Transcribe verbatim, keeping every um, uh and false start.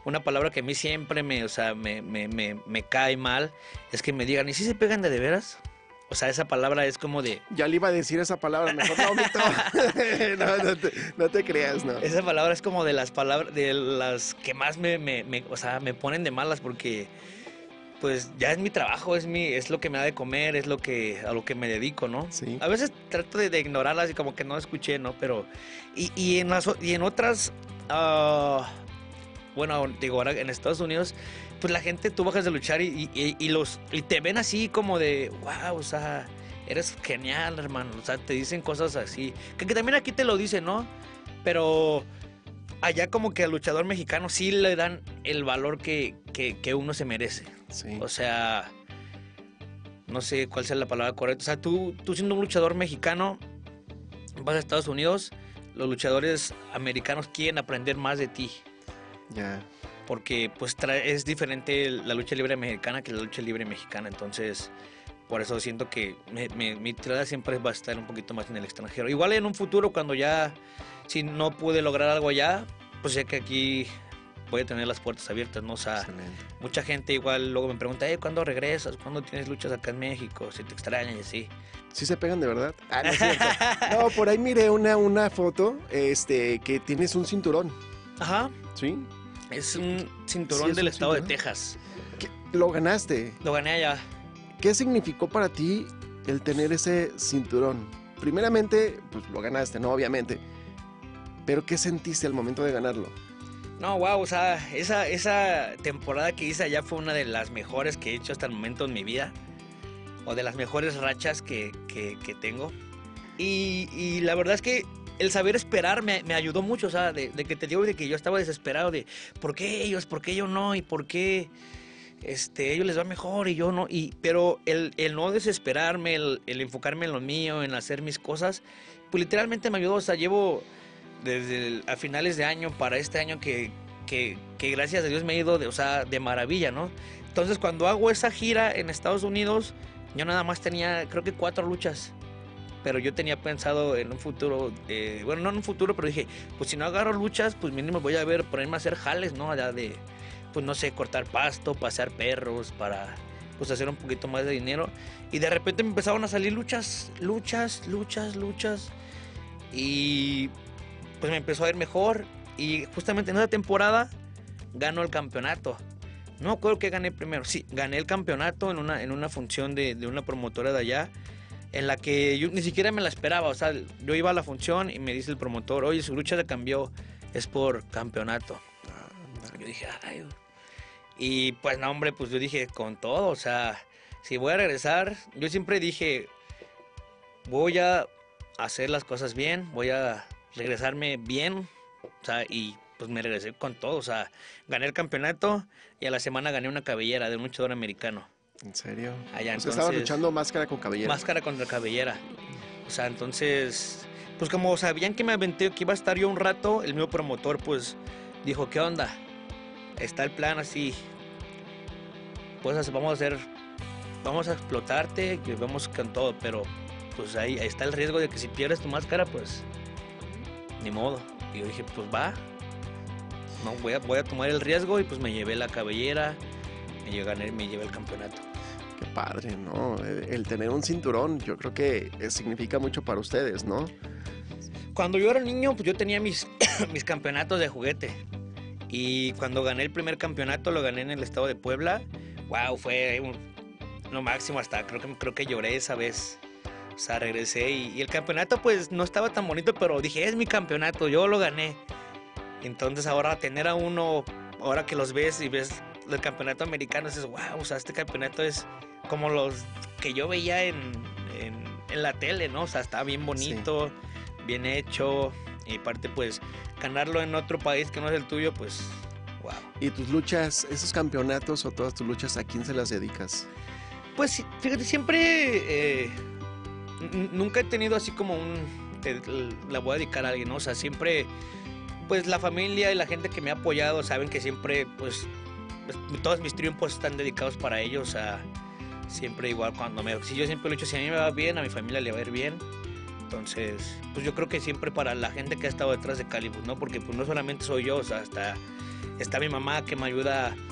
una palabra que a mí siempre me, o sea, me, me, me, me cae mal, es que me digan, ¿y si se pegan de de veras? O sea, esa palabra es como de... Ya le iba a decir esa palabra, mejor no, Mito. no, no, te, no te creas, no. Esa palabra es como de las palabras, de las que más me, me, me, o sea, me ponen de malas porque pues ya es mi trabajo, es mi, es lo que me da de comer, es lo que, a lo que me dedico, ¿no? Sí. A veces trato de, de ignorarlas y como que no escuché, ¿no? Pero, y, y, en, las, y en otras, uh, bueno, digo, ahora en Estados Unidos, pues la gente, tú bajas de luchar y, y, y los, y te ven así como de, wow, o sea, eres genial, hermano, o sea, te dicen cosas así, que, que también aquí te lo dicen, ¿no? Pero allá como que al luchador mexicano sí le dan el valor que, que, que uno se merece. Sí. O sea, no sé cuál sea la palabra correcta. O sea, tú, tú siendo un luchador mexicano, vas a Estados Unidos, los luchadores americanos quieren aprender más de ti. Ya. Porque pues es diferente la lucha libre mexicana que la lucha libre mexicana. Entonces, por eso siento que me, me, mi tirada siempre va a estar un poquito más en el extranjero. Igual en un futuro, cuando ya, si no pude lograr algo allá, pues sé que aquí voy a tener las puertas abiertas, ¿no? O sea, excelente. Mucha gente igual luego me pregunta, hey, ¿cuándo regresas? ¿Cuándo tienes luchas acá en México? Si te extrañan y así. ¿Sí se pegan de verdad? Ah, no es cierto. No, por ahí miré una, una foto, este, que tienes un cinturón. Ajá. ¿Sí? Es un cinturón sí, es del un estado cinturón de Texas. ¿Qué? Lo ganaste. Lo gané allá. ¿Qué significó para ti el tener ese cinturón? Primeramente, pues lo ganaste, ¿no? Obviamente. Pero ¿qué sentiste al momento de ganarlo? No, wow, o sea, esa, esa temporada que hice allá fue una de las mejores que he hecho hasta el momento en mi vida. O de las mejores rachas que, que, que tengo. Y, y la verdad es que el saber esperar me, me ayudó mucho, o sea, de, de que te digo de que yo estaba desesperado de ¿por qué ellos? ¿Por qué yo no? ¿Y por qué este, ellos les va mejor y yo no? Y, pero el, el no desesperarme, el, el enfocarme en lo mío, en hacer mis cosas, pues literalmente me ayudó, o sea, llevo desde el, a finales de año para este año que, que, que gracias a Dios me ha ido de, o sea, de maravilla, ¿no? Entonces cuando hago esa gira en Estados Unidos, yo nada más tenía creo que cuatro luchas. Pero yo tenía pensado en un futuro, eh, bueno, no en un futuro, pero dije, pues si no agarro luchas, pues mínimo voy a ver, ponerme a hacer jales, ¿no? Allá de, pues no sé, cortar pasto, pasear perros, para, pues hacer un poquito más de dinero. Y de repente me empezaron a salir luchas, luchas, luchas, luchas. Y pues me empezó a ir mejor. Y justamente en esa temporada ganó el campeonato. No creo que gané primero, sí, gané el campeonato en una, en una función de, de una promotora de allá, en la que yo ni siquiera me la esperaba, o sea, yo iba a la función y me dice el promotor, oye, su lucha se cambió, es por campeonato. Yo dije, ay, y pues no, hombre, pues yo dije, con todo, o sea, si voy a regresar, yo siempre dije, voy a hacer las cosas bien, voy a regresarme bien, o sea, y pues me regresé con todo, o sea, gané el campeonato y a la semana gané una cabellera de un luchador americano. ¿En serio? Allá, o sea, entonces, estaba luchando máscara con cabellera. Máscara contra cabellera. O sea, entonces, pues como sabían que me aventé, que iba a estar yo un rato, el mismo promotor pues dijo, ¿qué onda? Está el plan así, pues vamos a hacer, vamos a explotarte, que vamos con todo, pero pues ahí, ahí está el riesgo de que si pierdes tu máscara, pues ni modo. Y yo dije, pues va, no, voy a, voy a tomar el riesgo y pues me llevé la cabellera, me llevé, me llevé el campeonato. Qué padre, ¿no? El, el tener un cinturón, yo creo que significa mucho para ustedes, ¿no? Cuando yo era niño, pues yo tenía mis, mis campeonatos de juguete. Y cuando gané el primer campeonato, lo gané en el estado de Puebla. Wow, fue un, lo máximo, hasta creo que, creo que lloré esa vez. O sea, regresé y, y el campeonato pues no estaba tan bonito, pero dije, es mi campeonato, yo lo gané. Entonces ahora tener a uno, ahora que los ves y ves el campeonato americano, dices, wow, o sea, este campeonato es como los que yo veía en, en, en la tele, ¿no? O sea, está bien bonito, sí, bien hecho. Y aparte, pues, ganarlo en otro país que no es el tuyo, pues, wow. ¿Y tus luchas, esos campeonatos o todas tus luchas, a quién se las dedicas? Pues, fíjate, siempre, eh, nunca he tenido así como un, te, la voy a dedicar a alguien, ¿no? O sea, siempre, pues, la familia y la gente que me ha apoyado saben que siempre, pues, todos mis triunfos están dedicados para ellos, o sea, siempre igual cuando me... Si yo siempre lo he dicho, si a mí me va bien, a mi familia le va a ir bien. Entonces, pues yo creo que siempre para la gente que ha estado detrás de Calibus, ¿no? Porque pues no solamente soy yo, o sea, hasta está mi mamá que me ayuda